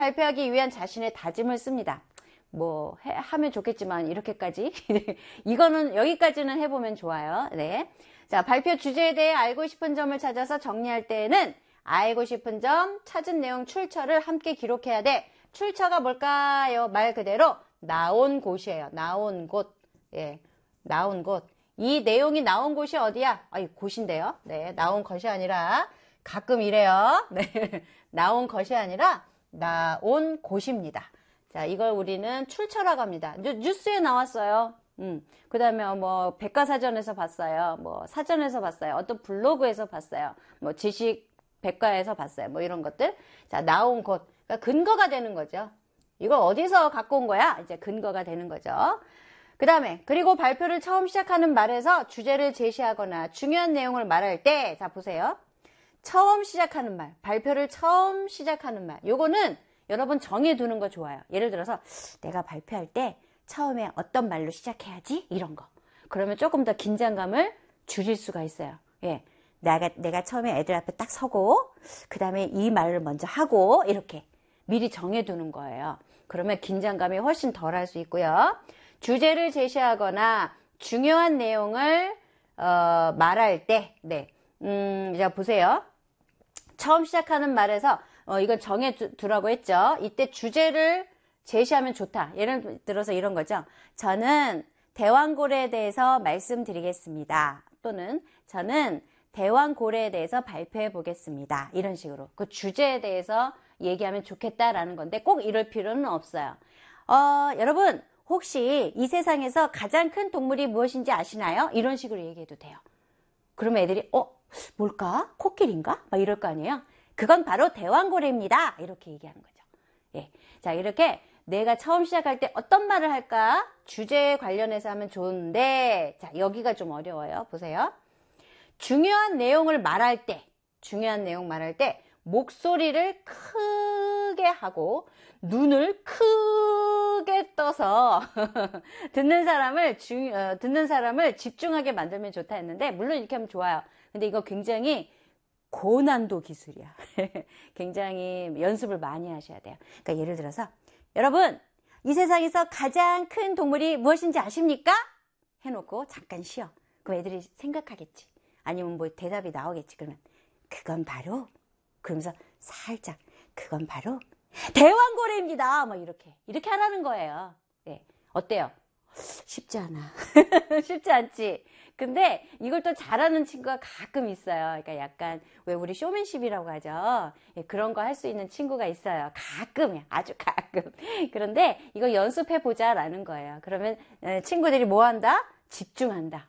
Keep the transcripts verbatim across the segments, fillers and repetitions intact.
발표하기 위한 자신의 다짐을 씁니다. 뭐 해, 하면 좋겠지만 이렇게까지 이거는 여기까지는 해보면 좋아요. 네. 자, 발표 주제에 대해 알고 싶은 점을 찾아서 정리할 때에는 알고 싶은 점, 찾은 내용, 출처를 함께 기록해야 돼. 출처가 뭘까요? 말 그대로 나온 곳이에요. 나온 곳. 예, 나온 곳. 이 내용이 나온 곳이 어디야? 아이, 곳인데요. 네, 나온 것이 아니라 가끔 이래요. 네, 나온 것이 아니라 나온 곳입니다. 자, 이걸 우리는 출처라고 합니다. 뉴스에 나왔어요. 음, 그 다음에 뭐 백과사전에서 봤어요. 뭐 사전에서 봤어요. 어떤 블로그에서 봤어요. 뭐 지식 백과에서 봤어요. 뭐 이런 것들. 자, 나온 곳. 그러니까 근거가 되는 거죠. 이걸 어디서 갖고 온 거야? 이제 근거가 되는 거죠. 그 다음에 그리고 발표를 처음 시작하는 말에서 주제를 제시하거나 중요한 내용을 말할 때, 자 보세요. 처음 시작하는 말, 발표를 처음 시작하는 말. 요거는 여러분 정해두는 거 좋아요. 예를 들어서 내가 발표할 때 처음에 어떤 말로 시작해야지? 이런 거. 그러면 조금 더 긴장감을 줄일 수가 있어요. 예, 내가, 내가 처음에 애들 앞에 딱 서고 그 다음에 이 말을 먼저 하고 이렇게 미리 정해두는 거예요. 그러면 긴장감이 훨씬 덜 할 수 있고요. 주제를 제시하거나 중요한 내용을 어, 말할 때, 네, 음, 자 보세요. 처음 시작하는 말에서 어, 이건 정해두라고 했죠. 이때 주제를 제시하면 좋다. 예를 들어서 이런 거죠. 저는 대왕고래에 대해서 말씀드리겠습니다. 또는 저는 대왕고래에 대해서 발표해 보겠습니다. 이런 식으로 그 주제에 대해서 얘기하면 좋겠다라는 건데 꼭 이럴 필요는 없어요. 어, 여러분 혹시 이 세상에서 가장 큰 동물이 무엇인지 아시나요? 이런 식으로 얘기해도 돼요. 그러면 애들이 어? 뭘까? 코끼리인가? 막 이럴 거 아니에요? 그건 바로 대왕고래입니다. 이렇게 얘기하는 거죠. 예. 자, 이렇게 내가 처음 시작할 때 어떤 말을 할까? 주제에 관련해서 하면 좋은데, 자, 여기가 좀 어려워요. 보세요. 중요한 내용을 말할 때, 중요한 내용 말할 때, 목소리를 크게 하고, 눈을 크게 떠서, 듣는 사람을, 중, 어, 듣는 사람을 집중하게 만들면 좋다 했는데, 물론 이렇게 하면 좋아요. 근데 이거 굉장히 고난도 기술이야. 굉장히 연습을 많이 하셔야 돼요. 그러니까 예를 들어서 여러분 이 세상에서 가장 큰 동물이 무엇인지 아십니까? 해놓고 잠깐 쉬어. 그럼 애들이 생각하겠지. 아니면 뭐 대답이 나오겠지. 그러면 그건 바로 그러면서 살짝 그건 바로 대왕고래입니다. 뭐 이렇게 이렇게 하라는 거예요. 네. 어때요? 쉽지 않아. 쉽지 않지. 근데 이걸 또 잘하는 친구가 가끔 있어요. 그러니까 약간 왜 우리 쇼맨십이라고 하죠. 예, 그런 거 할 수 있는 친구가 있어요. 가끔, 아주 가끔. 그런데 이거 연습해보자 라는 거예요. 그러면 친구들이 뭐 한다? 집중한다.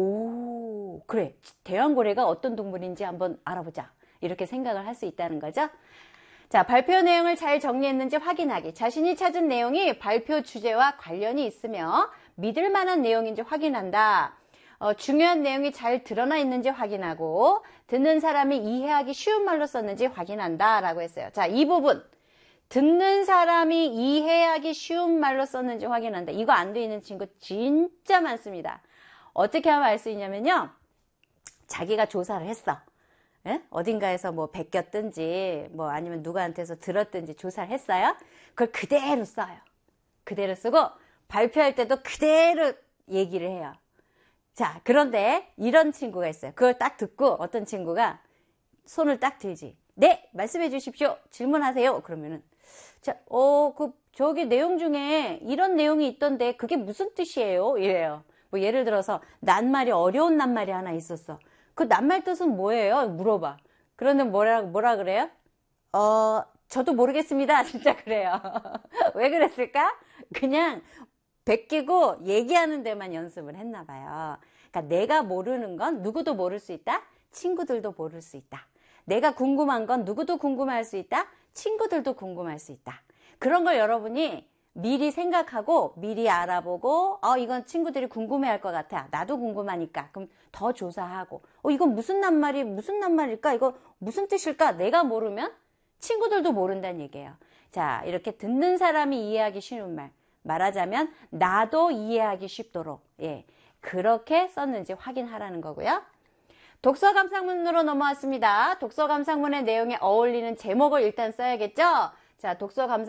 오, 그래. 대왕고래가 어떤 동물인지 한번 알아보자. 이렇게 생각을 할 수 있다는 거죠. 자, 발표 내용을 잘 정리했는지 확인하기. 자신이 찾은 내용이 발표 주제와 관련이 있으며 믿을 만한 내용인지 확인한다. 어, 중요한 내용이 잘 드러나 있는지 확인하고 듣는 사람이 이해하기 쉬운 말로 썼는지 확인한다 라고 했어요. 자, 이 부분 듣는 사람이 이해하기 쉬운 말로 썼는지 확인한다. 이거 안 돼 있는 친구 진짜 많습니다. 어떻게 하면 알 수 있냐면요. 자기가 조사를 했어. 예? 어딘가에서 뭐 베꼈든지 뭐 아니면 누구한테서 들었든지 조사를 했어요. 그걸 그대로 써요. 그대로 쓰고 발표할 때도 그대로 얘기를 해요. 자, 그런데 이런 친구가 있어요. 그걸 딱 듣고 어떤 친구가 손을 딱 들지. 네, 말씀해 주십시오. 질문하세요. 그러면은 자, 어, 그 저기 내용 중에 이런 내용이 있던데 그게 무슨 뜻이에요? 이래요. 뭐 예를 들어서 낱말이 어려운 낱말이 하나 있었어. 그 낱말 뜻은 뭐예요? 물어봐. 그런데 뭐라 뭐라 그래요? 어, 저도 모르겠습니다. 진짜 그래요. 왜 그랬을까? 그냥 베끼고 얘기하는 데만 연습을 했나 봐요. 그러니까 내가 모르는 건 누구도 모를 수 있다. 친구들도 모를 수 있다. 내가 궁금한 건 누구도 궁금할 수 있다. 친구들도 궁금할 수 있다. 그런 걸 여러분이 미리 생각하고 미리 알아보고 어 이건 친구들이 궁금해할 것 같아. 나도 궁금하니까. 그럼 더 조사하고 어 이건 무슨 낱말이 무슨 낱말일까? 이거 무슨 뜻일까? 내가 모르면 친구들도 모른다는 얘기예요. 자, 이렇게 듣는 사람이 이해하기 쉬운 말. 말하자면 나도 이해하기 쉽도록 예 그렇게 썼는지 확인하라는 거고요. 독서 감상문으로 넘어왔습니다. 독서 감상문의 내용에 어울리는 제목을 일단 써야겠죠. 자, 독서 감상